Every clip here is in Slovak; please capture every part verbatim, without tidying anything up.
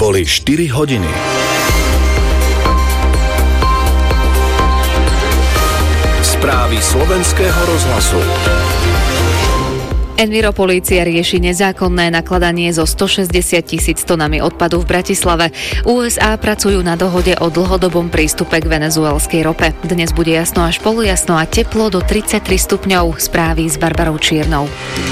Boli štyri hodiny. Správy slovenského rozhlasu. Enviropolícia rieši nezákonné nakladanie so stošesťdesiat tisíc tonami odpadu v Bratislave. ú es á pracujú na dohode o dlhodobom prístupe k venezuelskej rope. Dnes bude jasno až polojasno a teplo do tridsaťtri stupňov. Správy s Barbarou Čiernou.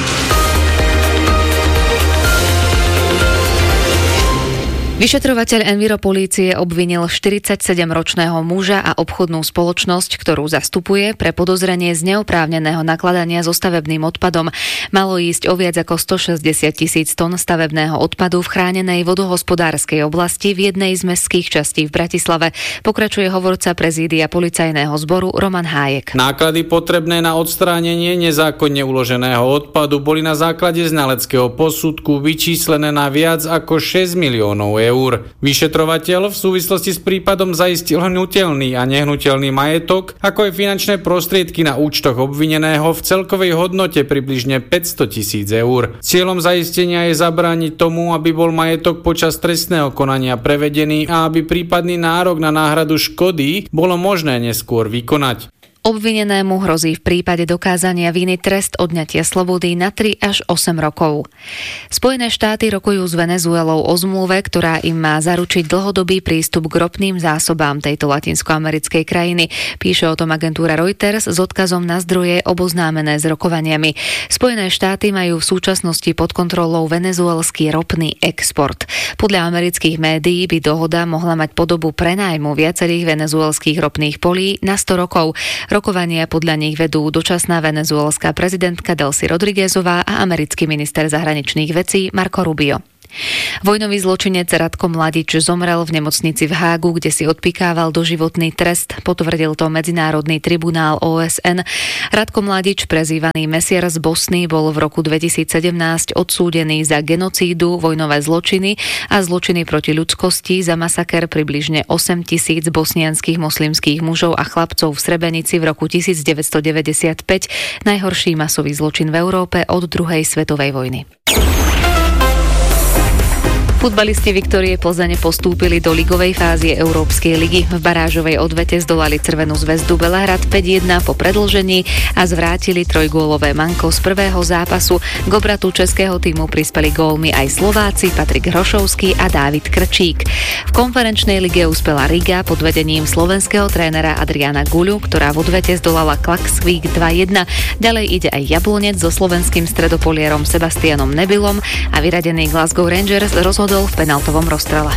Vyšetrovateľ Enviropolície obvinil štyridsaťsedemročného muža a obchodnú spoločnosť, ktorú zastupuje, pre podozrenie z neoprávneného nakladania so stavebným odpadom. Malo ísť o viac ako stošesťdesiat tisíc tón stavebného odpadu v chránenej vodohospodárskej oblasti v jednej z mestských častí v Bratislave. Pokračuje hovorca prezídia policajného zboru Roman Hájek. Náklady potrebné na odstránenie nezákonne uloženého odpadu boli na základe znaleckého posudku vyčíslené na viac ako šesť miliónov eur. Vyšetrovateľ v súvislosti s prípadom zaistil hnutelný a nehnuteľný majetok, ako aj finančné prostriedky na účtoch obvineného v celkovej hodnote približne päťsto tisíc eur. Cieľom zaistenia je zabrániť tomu, aby bol majetok počas trestného konania prevedený a aby prípadný nárok na náhradu škody bolo možné neskôr vykonať. Obvinenému hrozí v prípade dokázania viny trest odňatia slobody na tri až osem rokov. Spojené štáty rokujú s Venezuelou o zmluve, ktorá im má zaručiť dlhodobý prístup k ropným zásobám tejto latinskoamerickej krajiny. Píše o tom agentúra Reuters s odkazom na zdroje oboznámené s rokovaniami. Spojené štáty majú v súčasnosti pod kontrolou venezuelský ropný export. Podľa amerických médií by dohoda mohla mať podobu prenájmu viacerých venezuelských ropných polí na sto rokov. Rokovania podľa nich vedú dočasná venezuelská prezidentka Delcy Rodriguezová a americký minister zahraničných vecí Marco Rubio. Vojnový zločinec Ratko Mladič zomrel v nemocnici v Hágu, kde si odpikával doživotný trest. Potvrdil to Medzinárodný tribunál ó es en. Ratko Mladič, prezývaný Mesiar z Bosny, bol v roku dvetisícsedemnásť odsúdený za genocídu, vojnové zločiny a zločiny proti ľudskosti, za masaker približne osem tisíc bosnianskych moslimských mužov a chlapcov v Srebrenici v roku devätnásťstodeväťdesiatpäť, najhorší masový zločin v Európe od druhej svetovej vojny. Futbalisti Viktórie Plzeň postúpili do ligovej fázy Európskej ligy. V barážovej odvete zdolali Crvenú zväzdu Belehrad päť jedna po predĺžení a zvrátili trojgólové manko z prvého zápasu. K obratu českého týmu prispeli gólmi aj Slováci Patrik Hrošovský a Dávid Krčík. V konferenčnej lige uspela Riga pod vedením slovenského trénera Adriana Guľu, ktorá v odvete zdolala Klaksvík dva jedna. Ďalej ide aj Jablonec so slovenským stredopolierom Sebastianom Nebylom a vyradený Glasgow Rangers rozhodol v penaltovom rozstrele.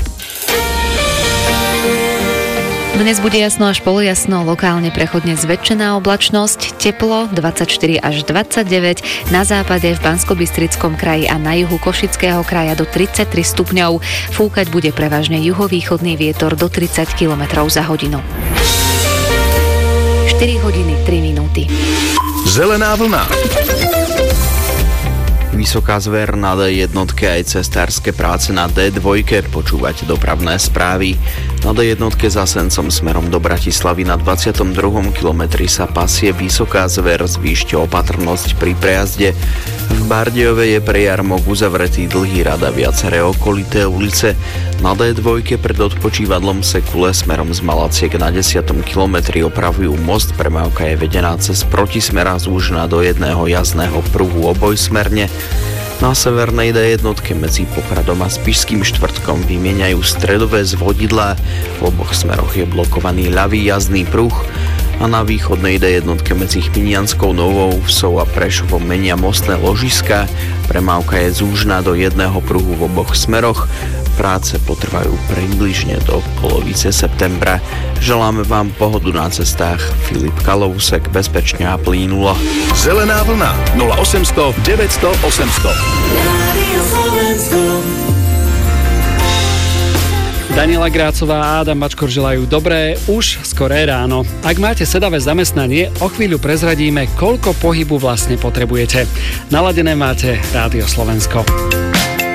Dnes bude jasno až polojasno, lokálne prechodne zväčšená oblačnosť, teplo dvadsaťštyri až dvadsaťdeväť, na západe v Banskobystrickom kraji a na juhu Košického kraja do tridsaťtri stupňov. Fúkať bude prevažne juhovýchodný vietor do tridsať kilometrov za hodinu. štyri hodiny tri minúty. Zelená vlna. Vysoká zver na dé jednotke aj cestárske práce na dé dva. Počúvate dopravné správy. Na dé jednotke za Sencom smerom do Bratislavy na dvadsiatom druhom kilometri sa pasie vysoká zver, zvýšte opatrnosť pri prejazde. V Bardejove je pre jarmok uzavretý dlhý rad a viaceré okolité ulice. Na dé dva pred odpočívadlom Sekule smerom z Malaciek na desiatom kilometri opravujú most, premávka je vedená cez protismera zúžená do jedného jazdného pruhu obojsmerne. Na severnej dé jednotke medzi Popradom a Spišským štvrtkom vymieňajú stredové zvodidlá, v oboch smeroch je blokovaný ľavý jazdný pruh a na východnej dé jednotke medzi Chminianskou Novou Vsou a Prešovom menia mostné ložiska, premávka je zúžená do jedného pruhu v oboch smeroch. Práce potrvajú približne do polovice septembra. Želáme vám pohodu na cestách. Filip Kalousek, bezpečne a plynulo. Zelená vlna nula osemsto deväťsto osemsto. Daniela Grácová a Adam Bačkor želajú dobré, už skoré ráno. Ak máte sedavé zamestnanie, o chvíľu prezradíme, koľko pohybu vlastne potrebujete. Naladené máte Rádio Slovensko.